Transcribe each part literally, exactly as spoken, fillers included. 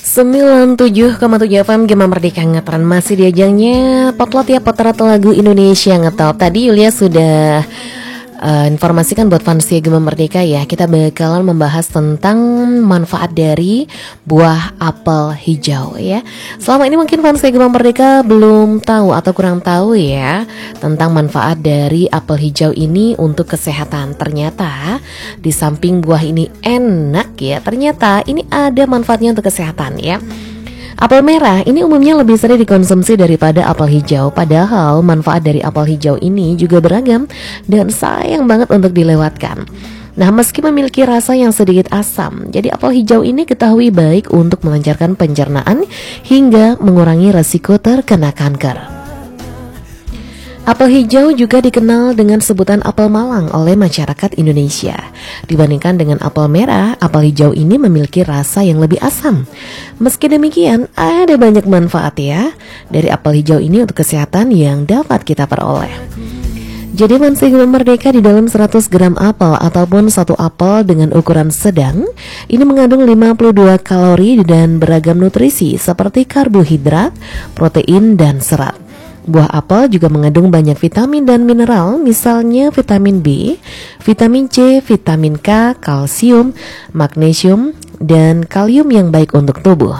sembilan puluh tujuh koma tujuh F M Gema Merdeka Ngetren masih diajangnya Potlot ya, potret lagu Indonesia Ngetop. Tadi Yulia sudah uh, informasikan buat fans Gema Merdeka ya, kita bakalan membahas tentang manfaat dari buah apel hijau ya. Selama ini mungkin fans Gema Merdeka belum tahu atau kurang tahu ya tentang manfaat dari apel hijau ini untuk kesehatan. Ternyata di samping buah ini enak ya, ternyata ini ada manfaatnya untuk kesehatan ya. Apel merah ini umumnya lebih sering dikonsumsi daripada apel hijau. Padahal manfaat dari apel hijau ini juga beragam dan sayang banget untuk dilewatkan. Nah, meski memiliki rasa yang sedikit asam, jadi apel hijau ini ketahui baik untuk melancarkan pencernaan hingga mengurangi resiko terkena kanker. Apel hijau juga dikenal dengan sebutan apel malang oleh masyarakat Indonesia. Dibandingkan dengan apel merah, apel hijau ini memiliki rasa yang lebih asam. Meski demikian, ada banyak manfaat ya dari apel hijau ini untuk kesehatan yang dapat kita peroleh. Jadi Mansi Gema Merdeka, di dalam seratus gram apel ataupun satu apel dengan ukuran sedang, ini mengandung lima puluh dua kalori dan beragam nutrisi seperti karbohidrat, protein, dan serat. Buah apel juga mengandung banyak vitamin dan mineral, misalnya vitamin B, vitamin C, vitamin K, kalsium, magnesium, dan kalium yang baik untuk tubuh.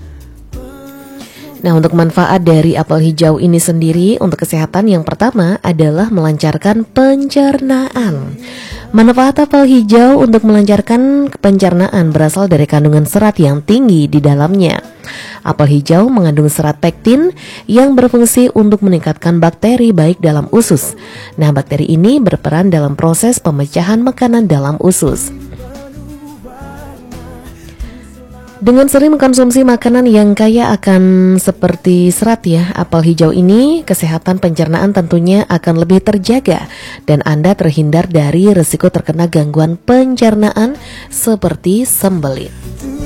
Nah, untuk manfaat dari apel hijau ini sendiri untuk kesehatan, yang pertama adalah melancarkan pencernaan. Manfaat apel hijau untuk melancarkan pencernaan berasal dari kandungan serat yang tinggi di dalamnya. Apel hijau mengandung serat pektin yang berfungsi untuk meningkatkan bakteri baik dalam usus. Nah, bakteri ini berperan dalam proses pemecahan makanan dalam usus. Dengan sering mengkonsumsi makanan yang kaya akan seperti serat ya, apel hijau ini, kesehatan pencernaan tentunya akan lebih terjaga dan Anda terhindar dari risiko terkena gangguan pencernaan seperti sembelit.